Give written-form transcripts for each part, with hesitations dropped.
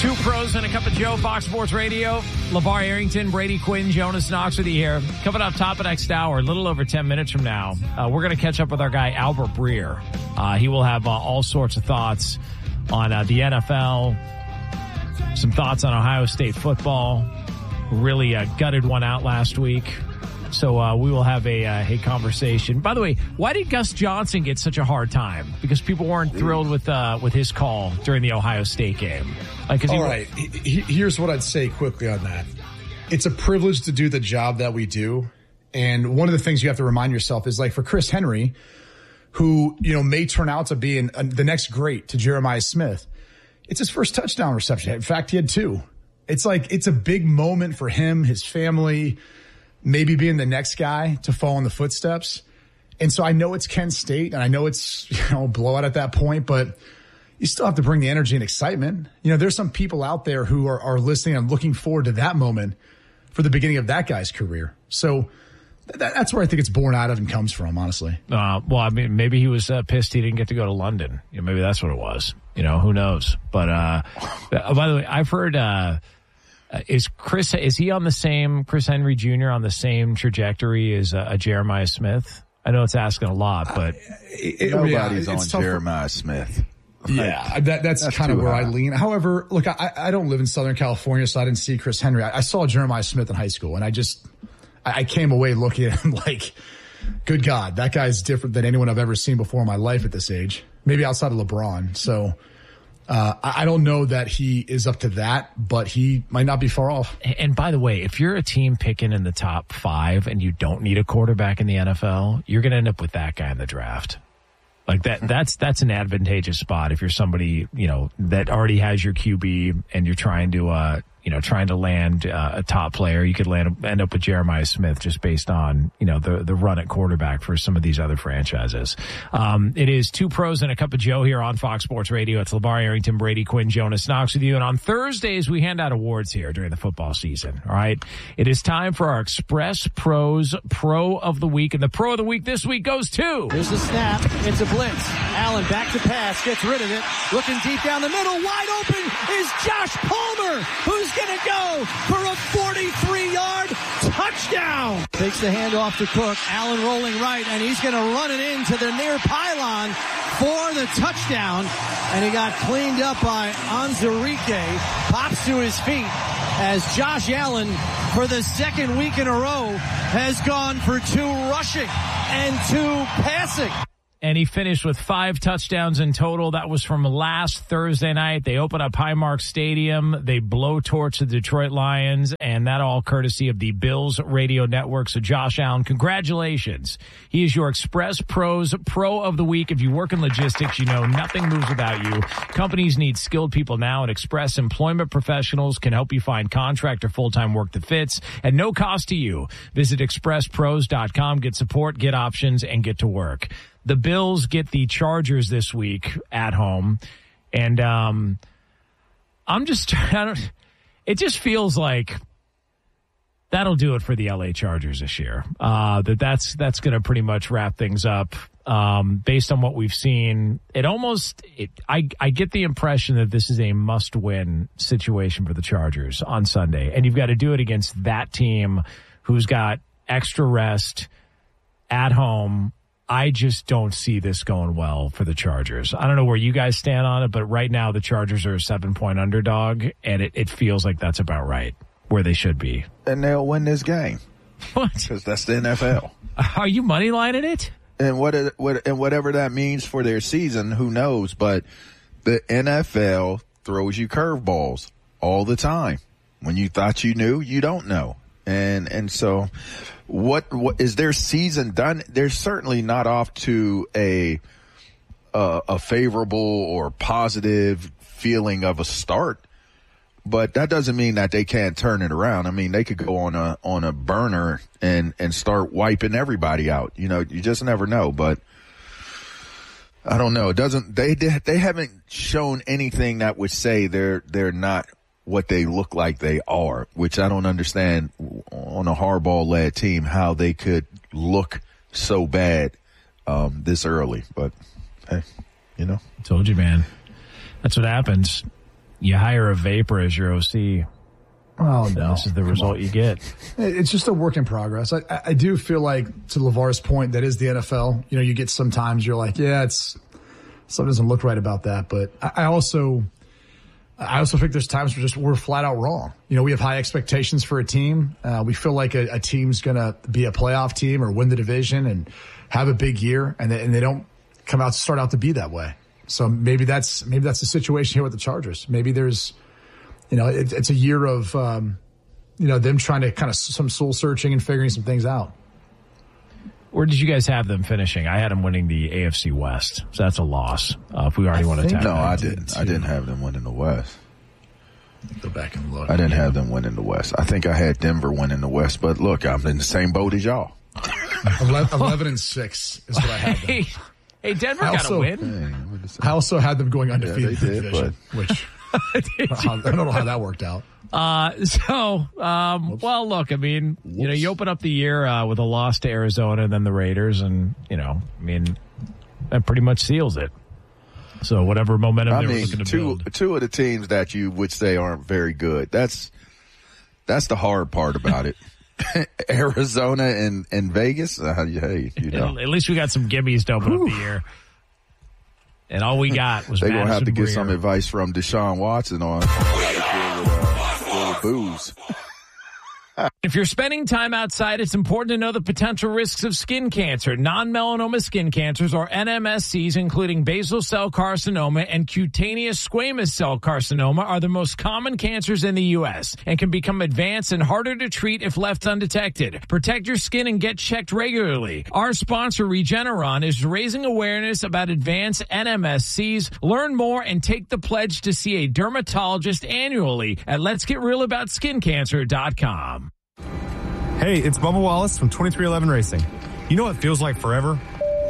Two pros and a cup of Joe, Fox Sports Radio. LeVar Arrington, Brady Quinn, Jonas Knox with you here. Coming up top of next hour, a little over 10 minutes from now, we're going to catch up with our guy, Albert Breer. He will have all sorts of thoughts on the NFL, some thoughts on Ohio State football. Really gutted one out last week. So we will have a conversation. By the way, why did Gus Johnson get such a hard time? Because people weren't thrilled with his call during the Ohio State game. All right. Here's what I'd say quickly on that. It's a privilege to do the job that we do. And one of the things you have to remind yourself is, like, for Chris Henry, who, may turn out to be the next great to Jeremiah Smith, it's his first touchdown reception. In fact, he had 2. It's like, it's a big moment for him, his family, maybe being the next guy to follow in the footsteps. And so I know it's Kent State, and I know it's, blowout at that point, but you still have to bring the energy and excitement. There's some people out there who are listening and looking forward to that moment for the beginning of that guy's career. So that's where I think it's born out of and comes from, honestly. Well, I mean, maybe he was pissed he didn't get to go to London. Maybe that's what it was. Who knows? But by the way, I've heard is he on the same, Chris Henry Jr. on the same trajectory as Jeremiah Smith? I know it's asking a lot, but nobody's on Jeremiah Smith. Yeah, that's kind of where I lean. However, look, I don't live in Southern California, so I didn't see Chris Henry. I saw Jeremiah Smith in high school, and I came away looking at him like, good God, that guy's different than anyone I've ever seen before in my life at this age, maybe outside of LeBron. So I don't know that he is up to that, but he might not be far off. And by the way, if you're a team picking in the top 5 and you don't need a quarterback in the NFL, you're going to end up with that guy in the draft. Like that's an advantageous spot if you're somebody, that already has your QB and you're trying to land a top player. You could end up with Jeremiah Smith just based on, the run at quarterback for some of these other franchises. It is Two Pros and a Cup of Joe here on Fox Sports Radio. It's LeVar Arrington, Brady Quinn, Jonas Knox with you. And on Thursdays, we hand out awards here during the football season. All right. It is time for our Express Pros Pro of the Week. And the Pro of the Week this week goes to... Here's the snap. It's a blitz. Allen back to pass. Gets rid of it. Looking deep down the middle. Wide open is Josh Palmer, who's going to go for a 43-yard touchdown. Takes the handoff to Cook. Allen rolling right, and he's going to run it into the near pylon for the touchdown. And he got cleaned up by Onwuzurike. Pops to his feet as Josh Allen, for the second week in a row, has gone for 2 rushing and 2 passing. And he finished with 5 touchdowns in total. That was from last Thursday night. They open up Highmark Stadium. They blow torch the Detroit Lions, and that all courtesy of the Bills Radio Network. So Josh Allen, congratulations. He is your Express Pros Pro of the Week. If you work in logistics, nothing moves without you. Companies need skilled people now, and Express Employment Professionals can help you find contract or full-time work that fits at no cost to you. Visit expresspros.com, get support, get options, and get to work. The Bills get the Chargers this week at home, and it just feels like that'll do it for the LA Chargers this year. That's going to pretty much wrap things up. Based on what we've seen, I get the impression that this is a must-win situation for the Chargers on Sunday, and you've got to do it against that team who's got extra rest at home. I just don't see this going well for the Chargers. I don't know where you guys stand on it, but right now the Chargers are a 7-point underdog, and it feels like that's about right where they should be. And they'll win this game. What? Because that's the NFL. Are you moneylining it? And whatever that means for their season, who knows? But the NFL throws you curveballs all the time. When you thought you knew, you don't know. And so what is their season done? They're certainly not off to a favorable or positive feeling of a start, but that doesn't mean that they can't turn it around. I mean, they could go on a burner and start wiping everybody out. You just never know, but I don't know. They haven't shown anything that would say they're not what they look like they are, which I don't understand on a Harbaugh-led team how they could look so bad this early. But, hey, Told you, man. That's what happens. You hire a vapor as your OC. Oh, no. This is the result you get. It's just a work in progress. I do feel like, to LeVar's point, that is the NFL. You get sometimes you're like, yeah, something doesn't look right about that. But I also think there's times we're flat out wrong. We have high expectations for a team. We feel like a team's going to be a playoff team or win the division and have a big year, and they don't start out to be that way. So maybe that's the situation here with the Chargers. Maybe there's, it's a year of, them trying to kind of some soul searching and figuring some things out. Where did you guys have them finishing? I had them winning the AFC West, so that's a loss. If we already want to tap. No, I didn't. I didn't have them winning the West. Go back and look. I didn't have them winning the West. I think I had Denver winning the West, but look, I'm in the same boat as y'all. 11-6 is what I had them. Hey, Denver got a win. I also had them going undefeated in the division, which I don't know how that worked out. Well, look, you open up the year with a loss to Arizona and then the Raiders, and, that pretty much seals it. So whatever momentum they were looking to build. Two of the teams that you would say aren't very good. That's the hard part about it. Arizona and Vegas. At least we got some gimmies to open up the year. And all we got was they're going to have to Breer. get some advice from Deshaun Watson on booze. If you're spending time outside, it's important to know the potential risks of skin cancer. Non-melanoma skin cancers, or NMSCs, including basal cell carcinoma and cutaneous squamous cell carcinoma, are the most common cancers in the U.S. and can become advanced and harder to treat if left undetected. Protect your skin and get checked regularly. Our sponsor, Regeneron, is raising awareness about advanced NMSCs. Learn more and take the pledge to see a dermatologist annually at letsgetrealaboutSkinCancer.com. Hey, it's Bubba Wallace from 2311 Racing. You know what feels like forever?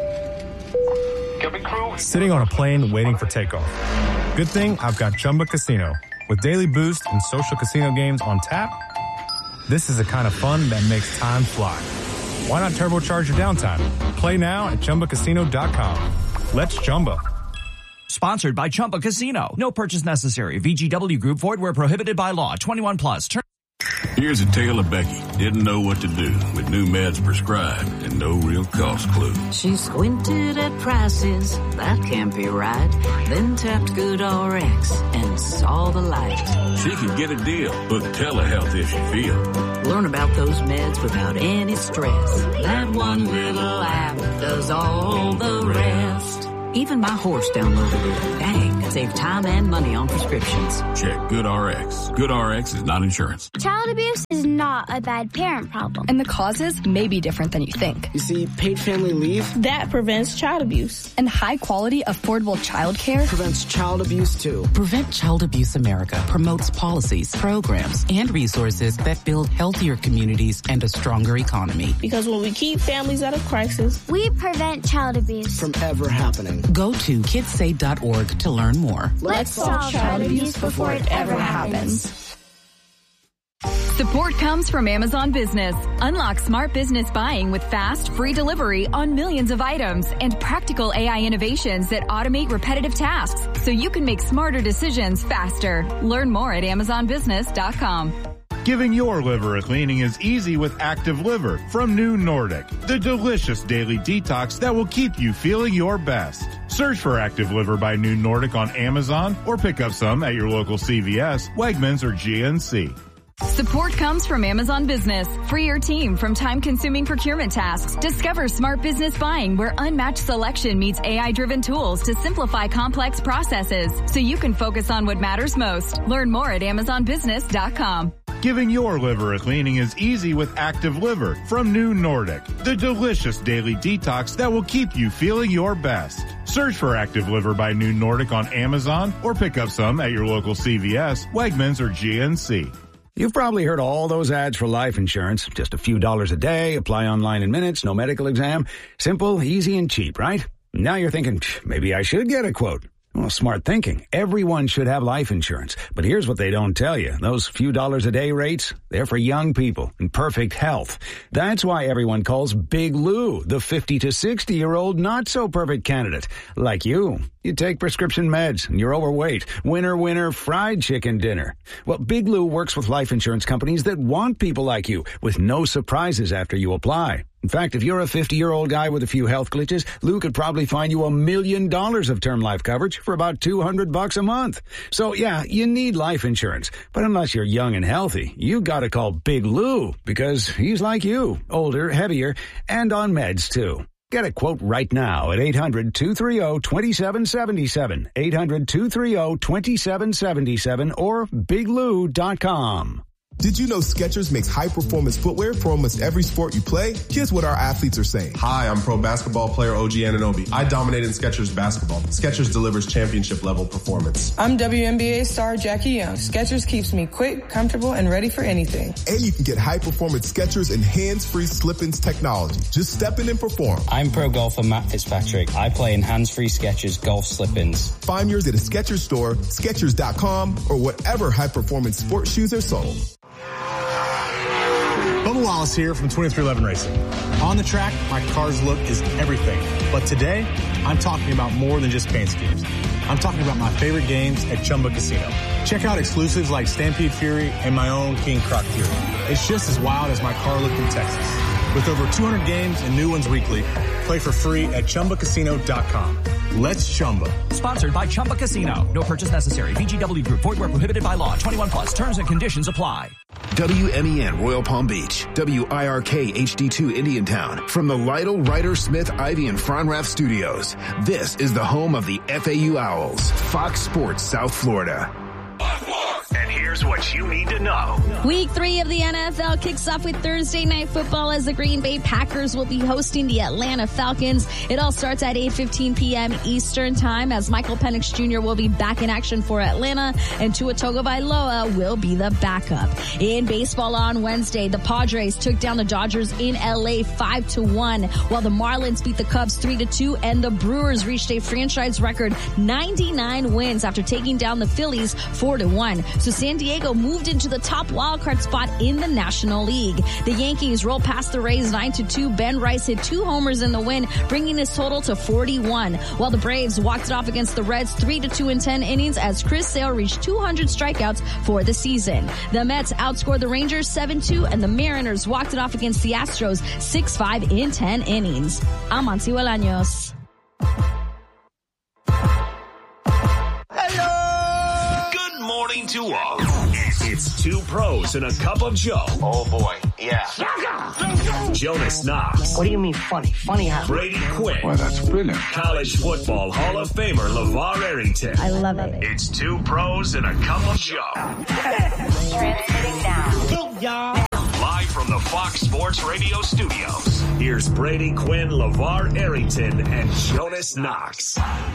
Sitting on a plane waiting for takeoff. Good thing I've got Chumba Casino. With daily boost and social casino games on tap, this is the kind of fun that makes time fly. Why not turbocharge your downtime? Play now at ChumbaCasino.com. Let's Chumba. Sponsored by Chumba Casino. No purchase necessary. VGW Group. Void where prohibited by law. 21 plus. Here's a tale of Becky. Didn't know what to do with new meds prescribed and no real cost clue. She squinted at prices, that can't be right. Then tapped GoodRx and saw the light. She could get a deal. Book telehealth if she feels. Learn about those meds without any stress. That one little app does all the rest. Even my horse downloaded it. Dang, save time and money on prescriptions. Check GoodRx. GoodRx is not insurance. Child abuse is not a bad parent problem. And the causes may be different than you think. You see, paid family leave, that prevents child abuse. And high-quality, affordable child care prevents child abuse, too. Prevent Child Abuse America promotes policies, programs, and resources that build healthier communities and a stronger economy. Because when we keep families out of crisis, we prevent child abuse from ever happening. Go to kidsaid.org to learn more. Let's solve child abuse before it ever happens. Support comes from Amazon Business. Unlock smart business buying with fast, free delivery on millions of items and practical AI innovations that automate repetitive tasks so you can make smarter decisions faster. Learn more at AmazonBusiness.com. Giving your liver a cleaning is easy with Active Liver from New Nordic, the delicious daily detox that will keep you feeling your best. Search for Active Liver by New Nordic on Amazon or pick up some at your local CVS, Wegmans, or GNC. Support comes from Amazon Business. Free your team from time-consuming procurement tasks. Discover smart business buying where unmatched selection meets AI-driven tools to simplify complex processes so you can focus on what matters most. Learn more at AmazonBusiness.com. Giving your liver a cleaning is easy with Active Liver from New Nordic, the delicious daily detox that will keep you feeling your best. Search for Active Liver by New Nordic on Amazon or pick up some at your local CVS, Wegmans, or GNC. You've probably heard all those ads for life insurance. Just a few dollars a day, apply online in minutes, no medical exam. Simple, easy, and cheap, right? Now you're thinking, maybe I should get a quote. Well, smart thinking. Everyone should have life insurance. But here's what they don't tell you. Those few dollars a day rates, they're for young people in perfect health. That's why everyone calls Big Lou the 50 to 60-year-old not-so-perfect candidate. Like you. You take prescription meds and you're overweight. Winner, winner, fried chicken dinner. Well, Big Lou works with life insurance companies that want people like you with no surprises after you apply. In fact, if you're a 50-year-old guy with a few health glitches, Lou could probably find you $1 million of term life coverage for about $200 a month. So yeah, you need life insurance. But unless you're young and healthy, you gotta call Big Lou because he's like you, older, heavier, and on meds too. Get a quote right now at 800-230-2777, 800-230-2777, or biglou.com. Did you know Skechers makes high-performance footwear for almost every sport you play? Here's what our athletes are saying. Hi, I'm pro basketball player OG Anunoby. I dominate in Skechers basketball. Skechers delivers championship-level performance. I'm WNBA star Jackie Young. Skechers keeps me quick, comfortable, and ready for anything. And you can get high-performance Skechers and hands-free slip-ins technology. Just step in and perform. I'm pro golfer Matt Fitzpatrick. I play in hands-free Skechers golf slip-ins. Find yours at a Skechers store, Skechers.com, or whatever high-performance sports shoes are sold. Bubba Wallace here from 2311 Racing. On the track, my car's look is everything. But today, I'm talking about more than just paint schemes. I'm talking about my favorite games at Chumba Casino. Check out exclusives like Stampede Fury and my own King Croc Fury. It's just as wild as my car looked in Texas. With over 200 games and new ones weekly, play for free at ChumbaCasino.com. Let's Chumba. Sponsored by Chumba Casino. No purchase necessary. VGW Group. Void where prohibited by law. 21 plus. Terms and conditions apply. WMEN Royal Palm Beach. WIRK HD2 Indiantown. From the Lytle, Ryder, Smith, Ivy, and Fronrath Studios. This is the home of the FAU Owls. Fox Sports South Florida. And here's what you need to know. Week 3 of the NFL kicks off with Thursday Night Football as the Green Bay Packers will be hosting the Atlanta Falcons. It all starts at 8:15 p.m. Eastern Time as Michael Penix Jr. will be back in action for Atlanta and Tua Tagovailoa will be the backup. In baseball on Wednesday, the Padres took down the Dodgers in LA 5-1, while the Marlins beat the Cubs 3-2, and the Brewers reached a franchise record 99 wins after taking down the Phillies 4-1. So San Diego moved into the top wildcard spot in the National League. The Yankees rolled past the Rays 9-2. Ben Rice hit 2 homers in the win, bringing his total to 41. While the Braves walked it off against the Reds 3-2 in 10 innings as Chris Sale reached 200 strikeouts for the season. The Mets outscored the Rangers 7-2, and the Mariners walked it off against the Astros 6-5 in 10 innings. I'm Monty Bolaños. Morning to all. It's 2 pros and a cup of Joe. Oh boy, yeah. Jonas Knox. What do you mean funny? Funny how? Brady Quinn. Well, that's brilliant. College football Hall of Famer LeVar Arrington. I love it. It's 2 pros and a cup of Joe. Transmitting now. Live from the Fox Sports Radio studios. Here's Brady Quinn, LeVar Arrington, and Jonas Knox.